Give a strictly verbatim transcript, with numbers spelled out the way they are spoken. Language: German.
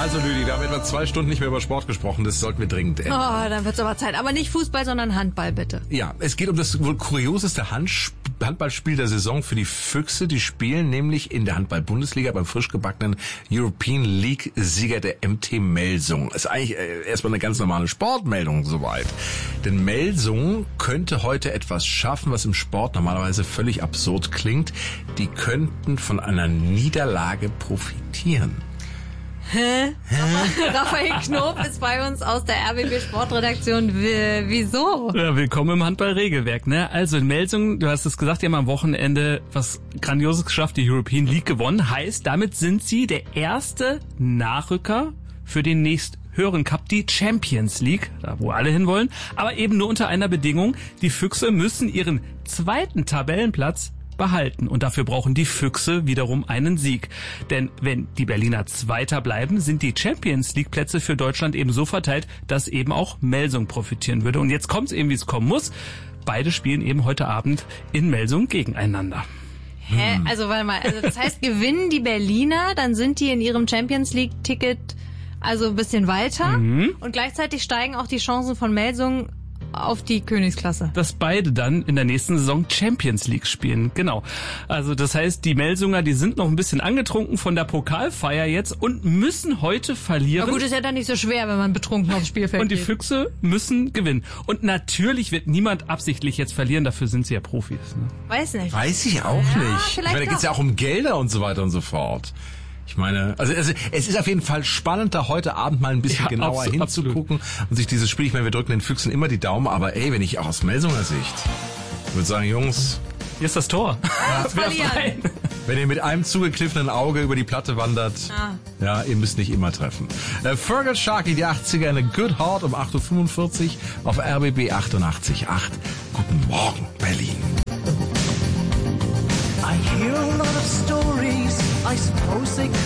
Also Lüdi, wir haben etwa zwei Stunden nicht mehr über Sport gesprochen. Das sollten wir dringend ändern. Oh, dann wird's aber Zeit. Aber nicht Fußball, sondern Handball, bitte. Ja, es geht um das wohl kurioseste Handsch- Handballspiel der Saison für die Füchse. Die spielen nämlich in der Handball-Bundesliga beim frisch gebackenen European League-Sieger der M T Melsung. Ist eigentlich äh, erstmal eine ganz normale Sportmeldung soweit. Denn Melsung könnte heute etwas schaffen, was im Sport normalerweise völlig absurd klingt. Die könnten von einer Niederlage profitieren. Hä? Raphael Knob ist bei uns aus der R B B Sportredaktion. W- wieso? Ja, willkommen im Handballregelwerk, ne? Also in Melsung, du hast es gesagt, die haben am Wochenende was Grandioses geschafft, die European League gewonnen. Heißt, damit sind sie der erste Nachrücker für den nächst höheren Cup, die Champions League, da wo alle hinwollen, aber eben nur unter einer Bedingung: Die Füchse müssen ihren zweiten Tabellenplatz behalten. Und dafür brauchen die Füchse wiederum einen Sieg. Denn wenn die Berliner Zweiter bleiben, sind die Champions League Plätze für Deutschland eben so verteilt, dass eben auch Melsung profitieren würde. Und jetzt kommt es eben, wie es kommen muss. Beide spielen eben heute Abend in Melsung gegeneinander. Hä? Also warte mal, also das heißt, gewinnen die Berliner, dann sind die in ihrem Champions League Ticket also ein bisschen weiter. Mhm. Und gleichzeitig steigen auch die Chancen von Melsung auf die Königsklasse. Dass beide dann in der nächsten Saison Champions League spielen, genau. Also das heißt, die Melsunger, die sind noch ein bisschen angetrunken von der Pokalfeier jetzt und müssen heute verlieren. Na gut, ist ja dann nicht so schwer, wenn man betrunken aufs Spielfeld Und die geht. Füchse müssen gewinnen. Und natürlich wird niemand absichtlich jetzt verlieren, dafür sind sie ja Profis. Ne? Weiß nicht. Weiß ich auch Ja, nicht. Ich vielleicht meine, da geht's doch. ja auch um Gelder und so weiter und so fort. Ich meine, also, also es ist auf jeden Fall spannend, da heute Abend mal ein bisschen Ja, genauer absolut, hinzugucken und sich dieses Spiel, ich meine, wir drücken den Füchsen immer die Daumen, aber ey, wenn ich auch aus Melsunger Sicht würde sagen, Jungs, Hier ist das Tor. Verlieren. wenn ihr mit einem zugekniffenen Auge über die Platte wandert, Ah. ja, ihr müsst nicht immer treffen. Äh, Fergal Sharkey, die achtziger, eine Good Heart um acht Uhr fünfundvierzig auf R B B achtundachtzig Komma acht. Guten Morgen, Berlin. I hear a lot of stories, I suppose they